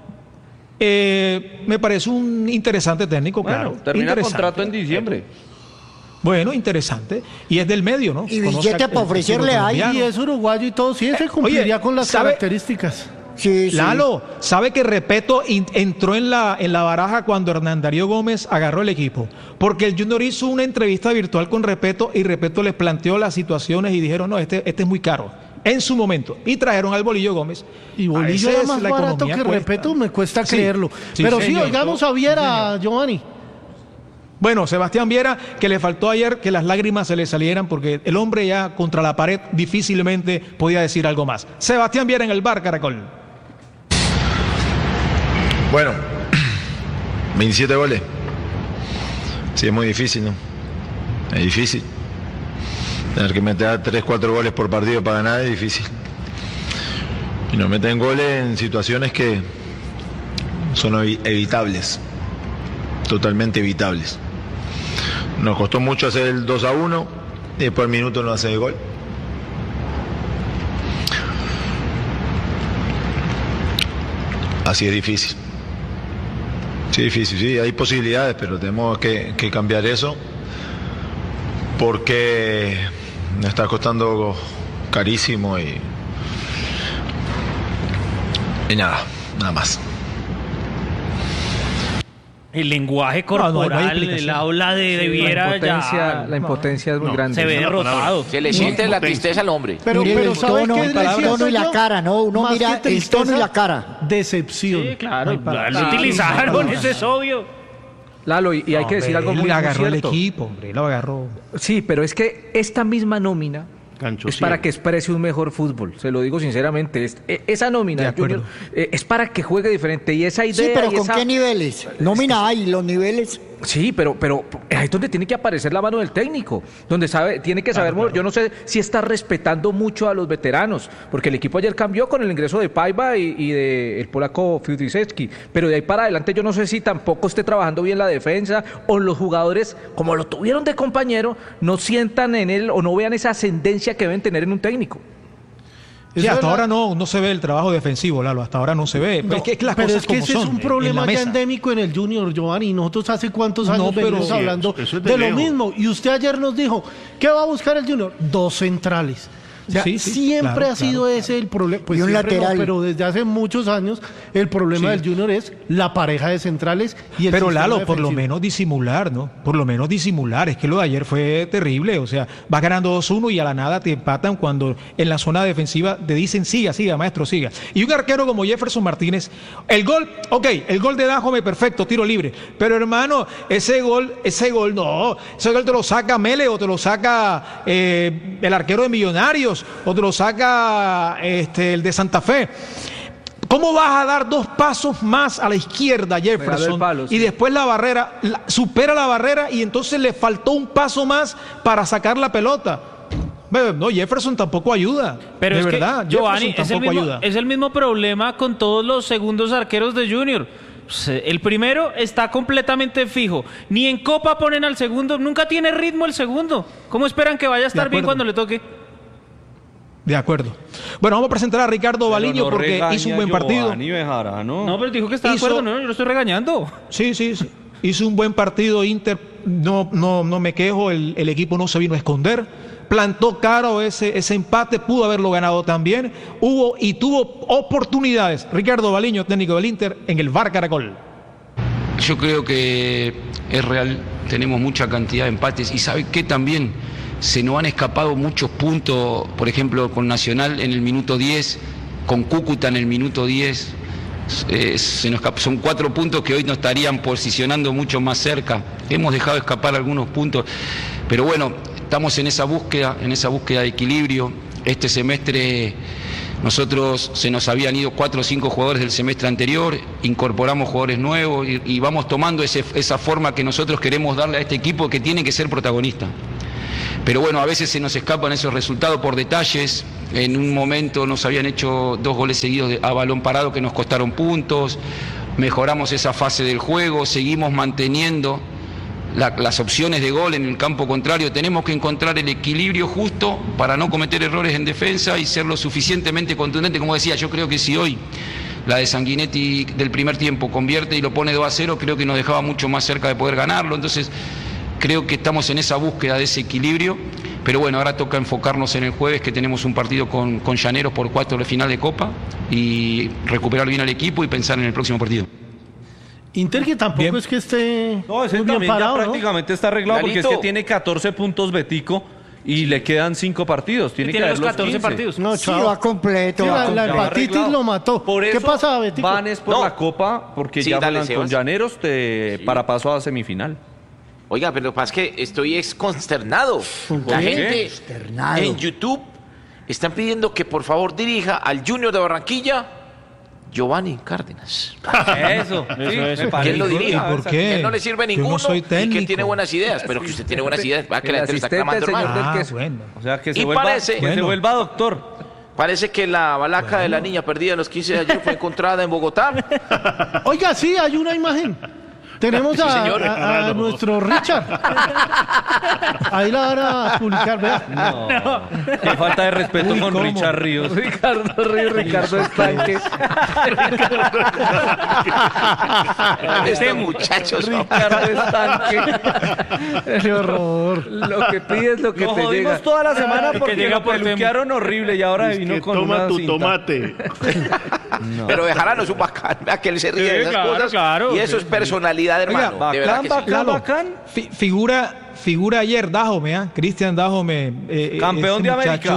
Me parece un interesante técnico, claro. Termina contrato en diciembre. Bueno, interesante. Y es del medio, ¿no? Y billete para ofrecerle ahí. Y es uruguayo y todo. Sí, se cumpliría con las características. Sí. Lalo, ¿sabe que Repeto entró en la baraja cuando Hernán Darío Gómez agarró el equipo? Porque el Junior hizo una entrevista virtual con Repeto y Repeto les planteó las situaciones y dijeron, no, este es muy caro. En su momento. Y trajeron al Bolillo Gómez. Y Bolillo es más barato que Repeto, me cuesta creerlo. Pero sí, oigamos a Viera, Giovanni. Bueno, Sebastián Viera, que le faltó ayer que las lágrimas se le salieran porque el hombre ya contra la pared difícilmente podía decir algo más. Sebastián Viera en el bar, Caracol. Bueno, 27 goles. Sí, es muy difícil, ¿no? Es difícil. Tener que meter 3-4 goles por partido para ganar es difícil. Y nos meten goles en situaciones que son evitables. Totalmente evitables. Nos costó mucho hacer el 2-1 y después al minuto no hace el gol. Así es difícil. Sí, difícil, sí, hay posibilidades, pero tenemos que cambiar eso porque nos está costando carísimo y nada más. El lenguaje corporal, el habla de Viera la impotencia es muy grande. Se ve derrotado. Se le siente la tristeza al hombre. Pero el tono y la cara, ¿no? Uno mira el tono y la cara. Decepción. Sí, claro. Lo utilizaron, eso es obvio. Lalo, y hay que decir algo muy cierto. Él agarró el equipo, hombre, lo agarró. Sí, pero es que esta misma nómina es para que exprese un mejor fútbol, se lo digo sinceramente. Esa nómina, Junior, es para que juegue diferente y esa idea... Sí, pero ¿con qué niveles? Nómina hay, los niveles... Sí, pero ahí es donde tiene que aparecer la mano del técnico, donde tiene que saber, yo no sé si está respetando mucho a los veteranos, porque el equipo ayer cambió con el ingreso de Paiva y de el polaco Fiutisecki, pero de ahí para adelante yo no sé si tampoco esté trabajando bien la defensa o los jugadores, como lo tuvieron de compañero, no sientan en él o no vean esa ascendencia que deben tener en un técnico. Sí, hasta ahora no se ve el trabajo defensivo, Lalo, hasta ahora no se ve. No, pero es que ese es un problema ya endémico en el Junior, Giovanni. Nosotros hace cuántos años venimos hablando de lo mismo. Y usted ayer nos dijo, ¿qué va a buscar el Junior? 2 centrales. O sea, siempre ha sido ese el problema. Pues y un lateral. Pero desde hace muchos años el problema del Junior es la pareja de centrales y el Pero Lalo, defensivo. por lo menos disimular, ¿no? Por lo menos disimular. Es que lo de ayer fue terrible. O sea, vas ganando 2-1 y a la nada te empatan cuando en la zona defensiva te dicen siga, maestro, siga. Y un arquero como Jefferson Martínez, el gol de Dájome, perfecto, tiro libre. Pero hermano, ese gol no. Ese gol te lo saca Mele o te lo saca el arquero de Millonarios o te lo saca el de Santa Fe. ¿Cómo vas a dar 2 pasos más a la izquierda, Jefferson? Y después la barrera, supera la barrera y entonces le faltó un paso más para sacar la pelota. No, Jefferson tampoco ayuda. Pero es verdad, que, Giovanni, es el mismo problema con todos los segundos arqueros de Junior. El primero está completamente fijo. Ni en Copa ponen al segundo. Nunca tiene ritmo el segundo. ¿Cómo esperan que vaya a estar bien cuando le toque? De acuerdo. Bueno, vamos a presentar a Ricardo Baliño porque hizo un buen partido. No, pero dijo que estaba de acuerdo, no, yo lo estoy regañando. Sí. Hizo un buen partido Inter no me quejo, el equipo no se vino a esconder, plantó caro ese empate, pudo haberlo ganado también, tuvo oportunidades. Ricardo Baliño, técnico del Inter, en el VAR Caracol. Yo creo que es real, tenemos mucha cantidad de empates y ¿sabe qué también? Se nos han escapado muchos puntos, por ejemplo, con Nacional en el minuto 10, con Cúcuta en el minuto 10. Son 4 puntos que hoy nos estarían posicionando mucho más cerca. Hemos dejado escapar algunos puntos, pero bueno, estamos en esa búsqueda de equilibrio. Este semestre nosotros se nos habían ido 4 o 5 jugadores del semestre anterior, incorporamos jugadores nuevos y vamos tomando esa forma que nosotros queremos darle a este equipo, que tiene que ser protagonista. Pero bueno, a veces se nos escapan esos resultados por detalles. En un momento nos habían hecho 2 goles seguidos a balón parado que nos costaron puntos. Mejoramos esa fase del juego, seguimos manteniendo las opciones de gol en el campo contrario. Tenemos que encontrar el equilibrio justo para no cometer errores en defensa y ser lo suficientemente contundente. Como decía, yo creo que si hoy la de Sanguinetti del primer tiempo convierte y lo pone 2-0, creo que nos dejaba mucho más cerca de poder ganarlo. Entonces creo que estamos en esa búsqueda de ese equilibrio, pero bueno, ahora toca enfocarnos en el jueves, que tenemos un partido con Llaneros por 1/4 de final de Copa, y recuperar bien al equipo y pensar en el próximo partido. Inter, que tampoco bien. Es que esté no, ese muy bien parado, ya prácticamente está arreglado, porque es que tiene 14 puntos Betico y le quedan 5 partidos. Tiene los 14 partidos. No, sí, va completo. Sí, la hepatitis lo mató. Por eso ¿qué pasa, Betico? Van es por la Copa, porque sí, ya van con Llaneros para paso a semifinal. Oiga, pero lo que pasa es que estoy consternado. La gente en YouTube están pidiendo que por favor dirija al Junior de Barranquilla Giovanni Cárdenas. Eso. Que él lo dirija. ¿Por qué? Que él no le sirve ninguno y que él tiene buenas ideas. Pero que usted tiene buenas ideas. Va, que la gente está clamando, hermano. Bueno. O sea, que se vuelva doctor. Parece que la balaca de la niña perdida en los 15 de ayer fue encontrada en Bogotá. Oiga, sí, hay una imagen. Tenemos a nuestro Richard. Ahí la van a publicar, ¿verdad? No. Qué falta de respeto con Richard Ríos. Ricardo Ríos, Ricardo Estanque. Este muchacho. Ricardo Estanque. Qué horror. Lo que pides, lo que te llega. Nos jodimos toda la semana porque lo peluquearon horrible y ahora vino con una tu cinta. tomate. No. Pero Bejarano es un bacán. Vea que él se ríe de esas cosas. Claro, y eso es personalidad, hermano. Oiga, bacán. Figura ayer Dájome, Cristian Dájome. Campeón de América.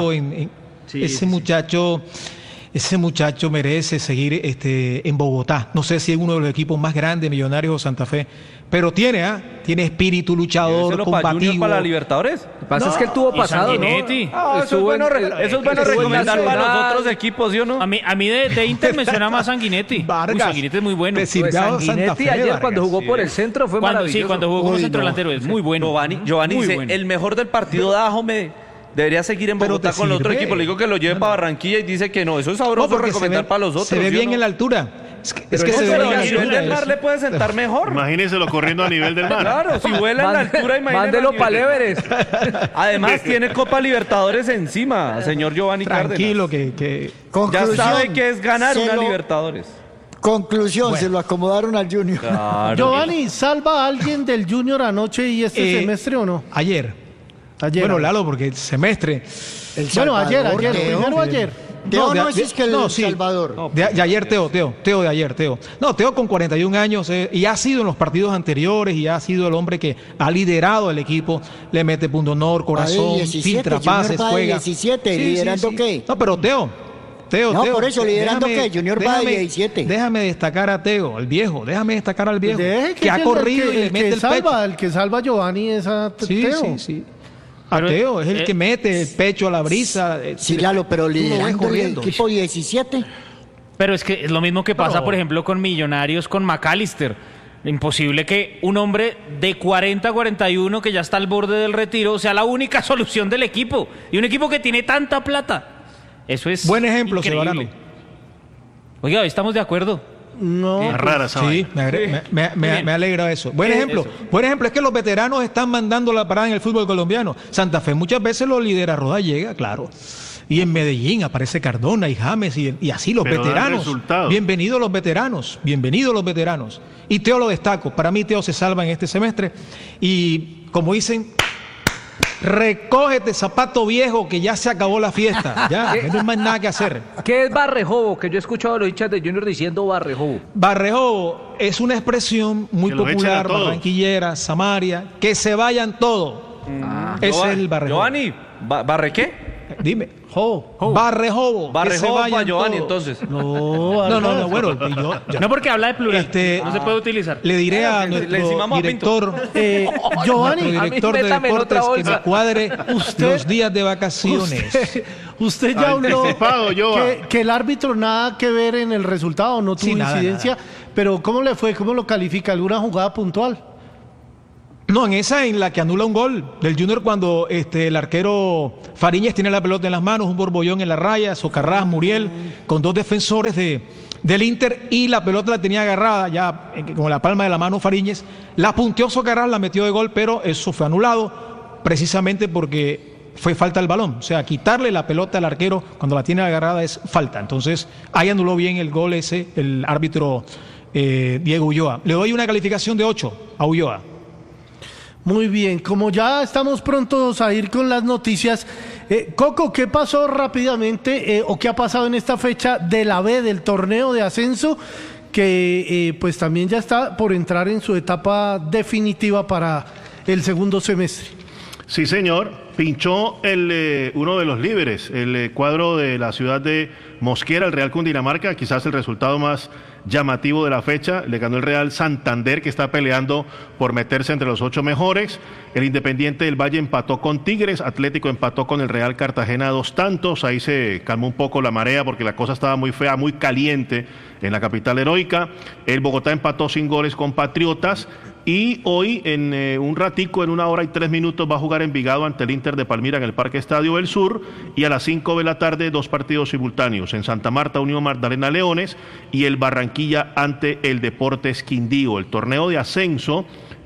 Ese muchacho merece seguir en Bogotá. No sé si es uno de los equipos más grandes, Millonarios o Santa Fe. Pero tiene espíritu luchador, combativo. ¿Para la Libertadores? Lo que pasa es que él tuvo pasado, ¿no? Eso es bueno recomendar para los otros equipos, ¿sí o no? A mí de Inter me suena más Sanguinetti. Sanguinetti es muy bueno. Sanguinetti ayer Vargas, cuando jugó por el centro fue maravilloso. Sí, cuando jugó como centro delantero es muy bueno. Giovanni dice, el mejor del partido de Dájome debería seguir en Bogotá con el otro equipo. Le digo que lo lleve para Barranquilla y dice que no. Eso es sabroso recomendar para los otros. Se ve bien en la altura. Es que se ve a nivel del mar le puede sentar mejor. Imagínenselo corriendo a nivel del mar. Claro, si vuela en la altura, imagínense. Mándelo para el Everest. Además, tiene Copa Libertadores encima, señor Giovanni Cárdenas. Tranquilo, que ya sabe que es ganar una Libertadores. Conclusión, se lo acomodaron al Junior. Claro. Giovanni, ¿salva a alguien del Junior anoche y este semestre o no? Ayer. Bueno, Lalo, porque el semestre. Ayer. Teo no es que el Salvador. De ayer, Teo de ayer, Teo. No, Teo con 41 años y ha sido en los partidos anteriores y ha sido el hombre que ha liderado el equipo, le mete punto honor, corazón, 17, filtra pases, juega. 17, ¿liderando qué? No, pero Teo, por eso, ¿liderando qué? Junior va de 17. Déjame destacar a Teo, el viejo, que ha corrido y le mete el pecho. El que salva a Giovanni es a Teo. Sí. Teo es el que mete el pecho a la brisa. Sí, Lalo, pero liderando el equipo 17. Pero es que es lo mismo que pasa, por ejemplo, con Millonarios, con McAllister. Imposible que un hombre de 40-41 que ya está al borde del retiro sea la única solución del equipo. Y un equipo que tiene tanta plata. Eso es buen ejemplo, increíble. Oiga, estamos de acuerdo. No, es rara, sí, me alegra eso. Buen ejemplo, es que los veteranos están mandando la parada en el fútbol colombiano. Santa Fe muchas veces lo lidera, Roda llega, claro. Y en Medellín aparece Cardona y James y así los veteranos. Bienvenidos los veteranos, bienvenidos los veteranos. Y Teo lo destaco, para mí Teo se salva en este semestre. Y como dicen, recógete zapato viejo que ya se acabó la fiesta. Ya, no hay más nada que hacer. ¿Qué es barrejobo? Que yo he escuchado a los hinchas de Junior diciendo barrejobo. Barrejobo es una expresión muy popular, barranquillera, Samaria, que se vayan todos. Ese es el barrejobo. Giovanni, ¿barre qué? Dime, barrejobo. Barrejobo para Giovanni, entonces. No, bueno. No, porque habla de plural. No se puede utilizar. Le diré a nuestro director, Giovanni, director de deportes, que me cuadre los días de vacaciones. Usted ya habló que el árbitro nada que ver en el resultado, no tuvo incidencia, nada. Pero ¿cómo le fue? ¿Cómo lo califica? ¿Alguna jugada puntual? No, en la que anula un gol del Junior cuando el arquero Fariñez tiene la pelota en las manos, un borbollón en la raya, Socarrás, Muriel, con dos defensores del Inter y la pelota la tenía agarrada ya con la palma de la mano Fariñez, la punteó Socarrás, la metió de gol, pero eso fue anulado precisamente porque fue falta el balón, o sea, quitarle la pelota al arquero cuando la tiene agarrada es falta, entonces ahí anuló bien el gol ese el árbitro Diego Ulloa. Le doy una calificación de 8 a Ulloa. Muy bien, como ya estamos prontos a ir con las noticias, Coco, ¿qué pasó rápidamente o qué ha pasado en esta fecha de la B del torneo de ascenso que pues también ya está por entrar en su etapa definitiva para el segundo semestre? Sí, señor, pinchó uno de los líderes, el cuadro de la ciudad de Mosquera, el Real Cundinamarca, quizás el resultado más llamativo de la fecha, le ganó el Real Santander, que está peleando por meterse entre los 8 mejores. El Independiente del Valle empató con Tigres, Atlético empató con el Real Cartagena 2 tantos, ahí se calmó un poco la marea porque la cosa estaba muy fea, muy caliente en la capital heroica. El Bogotá empató sin goles con Patriotas. Y hoy, en un ratico, en 1 hora y 3 minutos, va a jugar Envigado ante el Inter de Palmira en el Parque Estadio del Sur. Y a las 5 de la tarde, 2 partidos simultáneos. En Santa Marta, Unión Magdalena Leones y el Barranquilla ante el Deportes Quindío. El torneo de ascenso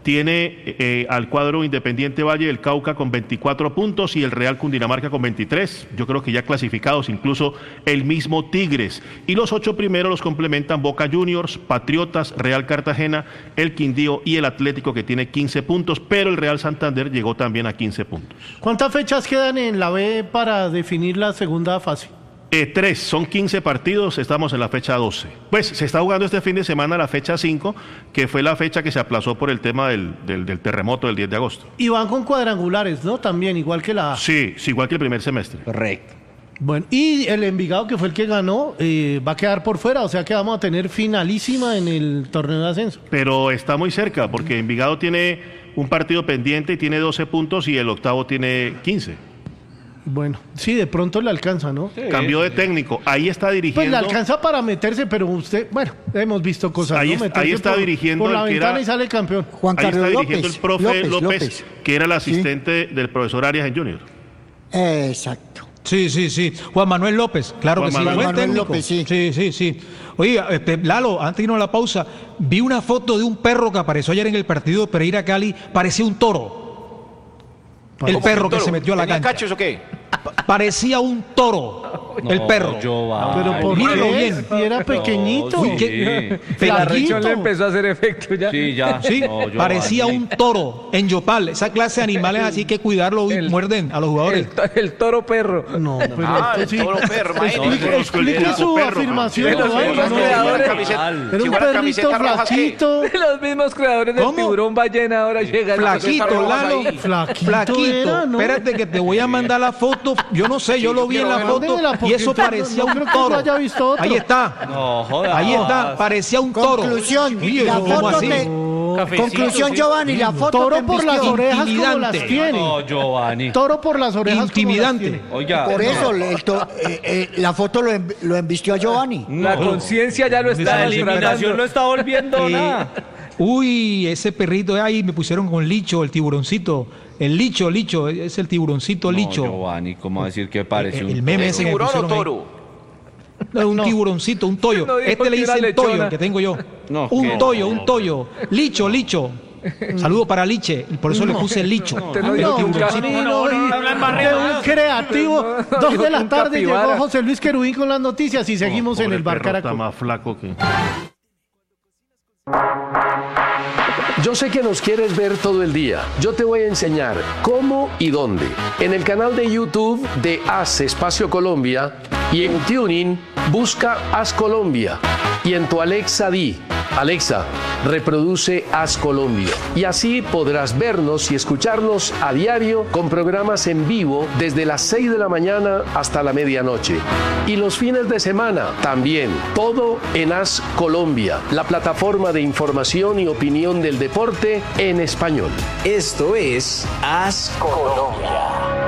tiene al cuadro Independiente Valle del Cauca con 24 puntos y el Real Cundinamarca con 23. Yo creo que ya clasificados, incluso el mismo Tigres. Y los 8 primeros los complementan Boca Juniors, Patriotas, Real Cartagena, el Quindío y el Atlético, que tiene 15 puntos, pero el Real Santander llegó también a 15 puntos. ¿Cuántas fechas quedan en la B para definir la segunda fase? 3, son 15 partidos, estamos en la fecha 12. Pues se está jugando este fin de semana la fecha 5, que fue la fecha que se aplazó por el tema del terremoto del 10 de agosto. Y van con cuadrangulares, ¿no? También, igual que la... Sí, igual que el primer semestre. Correcto. Bueno, y el Envigado, que fue el que ganó, va a quedar por fuera, o sea que vamos a tener finalísima en el torneo de ascenso. Pero está muy cerca, porque Envigado tiene un partido pendiente y tiene 12 puntos y el octavo tiene 15. Bueno, sí, de pronto le alcanza, ¿no? Sí. Cambió de técnico, ahí está dirigiendo. Pues le alcanza para meterse, pero usted, bueno, hemos visto cosas, ahí, ¿no? Ahí está dirigiendo por la ventana y sale campeón. Juan Carlos ahí está López, dirigiendo el profe López, que era el asistente del profesor Arias en Junior. Exacto. Sí. Juan Manuel López, claro que sí. Juan Manuel López, sí. Sí. Oiga, Lalo, antes de irnos a la pausa, vi una foto de un perro que apareció ayer en el partido de Pereira Cali, parecía un toro. El perro que se metió a la cancha. ¿Cachos o qué? Parecía un toro, el perro. Pero ¿por qué? Y era pequeñito. La reacción le empezó a hacer efecto ya. Sí, ya. Sí, parecía un toro en Yopal. Esa clase de animales así que cuidarlo, muerden a los jugadores. El toro perro. No, pero el toro perro. Explique su afirmación. Era un perrito flaquito. Los mismos creadores del tiburón ballena ahora llegan. Flaquito, Lalo. Flaquito. Espérate que te voy a mandar la foto. Yo no sé, yo lo vi en la foto y eso parecía un toro. Ahí está. No, joder. Ahí está, parecía un toro. Conclusión, Giovanni, la foto toro por las orejas como las tiene. No, Giovanni. Toro por las orejas intimidante. Oiga. Por eso la foto lo embistió a Giovanni. La conciencia ya lo está. La eliminación lo está volviendo nada. Uy, ese perrito ahí me pusieron con Licho, el tiburoncito. El Licho, es el tiburoncito Licho. No, Giovanni, ¿cómo decir que parece el meme ese que me pusieron toro? No, un tiburoncito, un toyo. Le dice el toyo, el que tengo yo. Un toyo. Licho. Saludo para Liche, por eso le puse Licho. Un creativo. 2 de la tarde llegó José Luis Querubín con las noticias y seguimos en el Bar Caracol. Está más flaco que... Yo sé que nos quieres ver todo el día. Yo te voy a enseñar cómo y dónde. En el canal de YouTube de Haz Espacio Colombia y en TuneIn busca Haz Colombia. Y en tu Alexa di: Alexa, reproduce Haz Colombia. Y así podrás vernos y escucharnos a diario con programas en vivo desde las 6 de la mañana hasta la medianoche. Y los fines de semana también. Todo en Haz Colombia, la plataforma de información y opinión del deporte en español. Esto es Haz Colombia.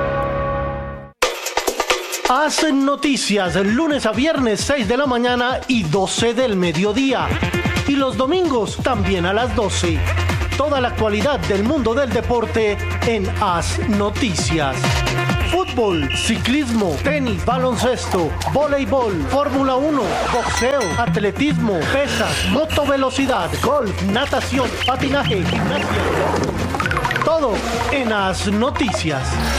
Hacen noticias lunes a viernes 6 de la mañana y 12 del mediodía. Y los domingos también a las 12. Toda la actualidad del mundo del deporte en Haz Noticias. Fútbol, ciclismo, tenis, baloncesto, voleibol, Fórmula 1, boxeo, atletismo, pesas, motovelocidad, golf, natación, patinaje, gimnasia. Todo en Haz Noticias.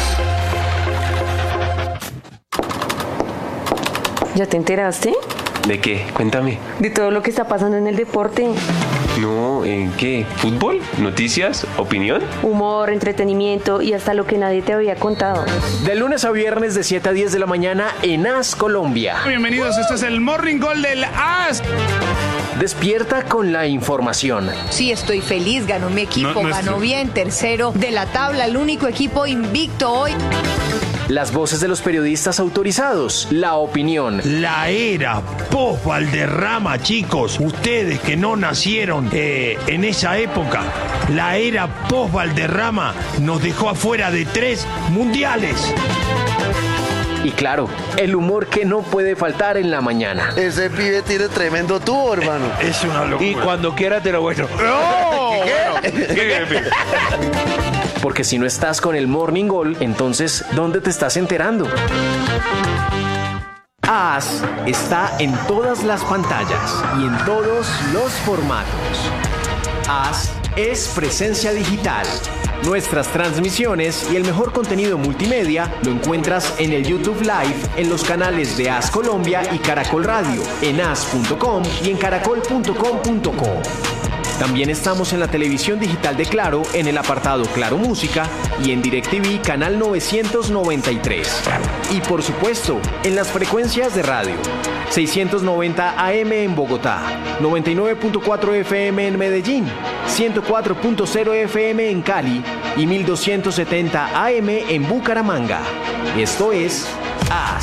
¿Ya te enteraste? ¿De qué? Cuéntame. De todo lo que está pasando en el deporte. No, ¿en qué? ¿Fútbol? ¿Noticias? ¿Opinión? Humor, entretenimiento y hasta lo que nadie te había contado. De lunes a viernes de 7 a 10 de la mañana en Haz Colombia. Bienvenidos, este es el Morning Call del Haz. Despierta con la información. Sí, estoy feliz, ganó mi equipo, ganó bien, tercero de la tabla, el único equipo invicto hoy. Las voces de los periodistas autorizados, la opinión. La era post-Valderrama, chicos, ustedes que no nacieron en esa época, la era post-Valderrama nos dejó afuera de 3 mundiales. Y claro, el humor que no puede faltar en la mañana. Ese pibe tiene tremendo tubo, hermano. Es una locura. Y cuando quiera te lo muestro. ¡No! ¿Qué? Porque si no estás con el Morning Call, entonces, ¿dónde te estás enterando? Haz está en todas las pantallas y en todos los formatos. Haz es presencia digital. Nuestras transmisiones y el mejor contenido multimedia lo encuentras en el YouTube Live, en los canales de Haz Colombia y Caracol Radio, en haz.com y en caracol.com.co. También estamos en la televisión digital de Claro, en el apartado Claro Música y en DirecTV canal 993. Y por supuesto, en las frecuencias de radio. 690 AM en Bogotá, 99.4 FM en Medellín, 104.0 FM en Cali y 1270 AM en Bucaramanga. Esto es Haz.